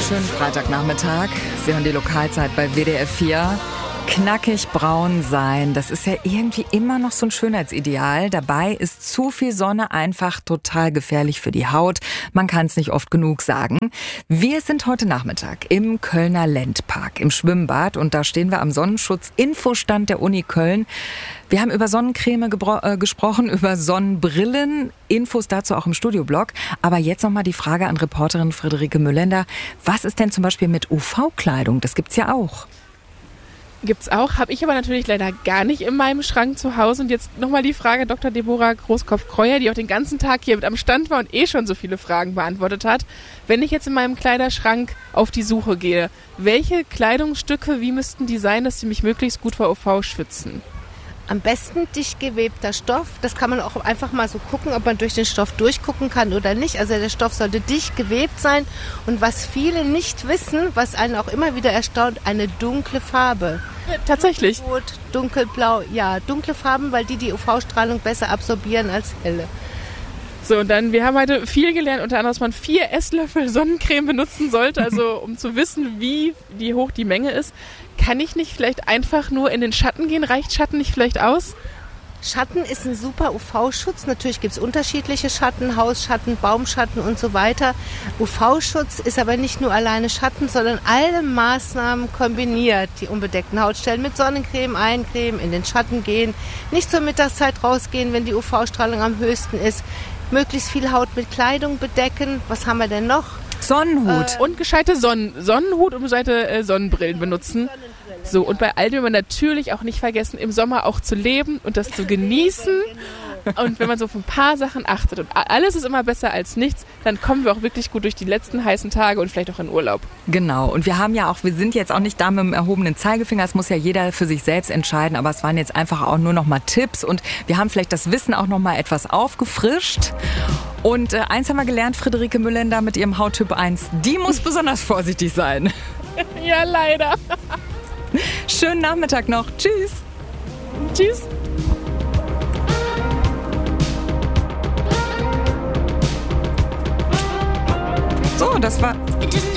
Schönen Freitagnachmittag. Sie hören die Lokalzeit bei WDR 4. Knackig braun sein, das ist ja irgendwie immer noch so ein Schönheitsideal. Dabei ist zu viel Sonne einfach total gefährlich für die Haut. Man kann es nicht oft genug sagen. Wir sind heute Nachmittag im Kölner Ländpark, im Schwimmbad. Und da stehen wir am Sonnenschutz-Infostand der Uni Köln. Wir haben über Sonnencreme gesprochen, über Sonnenbrillen. Infos dazu auch im Studioblog. Aber jetzt nochmal die Frage an Reporterin Friederike Müllender. Was ist denn zum Beispiel mit UV-Kleidung? Das gibt's ja auch. Gibt's auch, habe ich aber natürlich leider gar nicht in meinem Schrank zu Hause. Und jetzt nochmal die Frage Dr. Deborah Großkopf-Kreuer, die auch den ganzen Tag hier mit am Stand war und schon so viele Fragen beantwortet hat. Wenn ich jetzt in meinem Kleiderschrank auf die Suche gehe, welche Kleidungsstücke, wie müssten die sein, dass sie mich möglichst gut vor UV schützen? Am besten dicht gewebter Stoff. Das kann man auch einfach mal so gucken, ob man durch den Stoff durchgucken kann oder nicht. Also der Stoff sollte dicht gewebt sein. Und was viele nicht wissen, was einen auch immer wieder erstaunt, eine dunkle Farbe. Tatsächlich? Rot, dunkelblau, ja, dunkle Farben, weil die UV-Strahlung besser absorbieren als helle. So, und dann, wir haben heute viel gelernt, unter anderem, dass man 4 Esslöffel Sonnencreme benutzen sollte, also um zu wissen, wie hoch die Menge ist. Kann ich nicht vielleicht einfach nur in den Schatten gehen? Reicht Schatten nicht vielleicht aus? Schatten ist ein super UV-Schutz. Natürlich gibt es unterschiedliche Schatten, Hausschatten, Baumschatten und so weiter. UV-Schutz ist aber nicht nur alleine Schatten, sondern alle Maßnahmen kombiniert. Die unbedeckten Hautstellen mit Sonnencreme eincremen, in den Schatten gehen, nicht zur Mittagszeit rausgehen, wenn die UV-Strahlung am höchsten ist. Möglichst viel Haut mit Kleidung bedecken. Was haben wir denn noch? Sonnenhut. Und gescheite Sonnenhut und gescheite Sonnenbrillen benutzen. So, und bei all dem natürlich auch nicht vergessen, im Sommer auch zu leben und das zu genießen. Und wenn man so auf ein paar Sachen achtet und alles ist immer besser als nichts, dann kommen wir auch wirklich gut durch die letzten heißen Tage und vielleicht auch in Urlaub. Genau. Und wir sind jetzt auch nicht da mit dem erhobenen Zeigefinger. Es muss ja jeder für sich selbst entscheiden. Aber es waren jetzt einfach auch nur noch mal Tipps. Und wir haben vielleicht das Wissen auch noch mal etwas aufgefrischt. Und eins haben wir gelernt, Friederike Müllender mit ihrem Hauttyp 1. Die muss besonders vorsichtig sein. Ja, leider. Schönen Nachmittag noch. Tschüss. Tschüss. So, das war...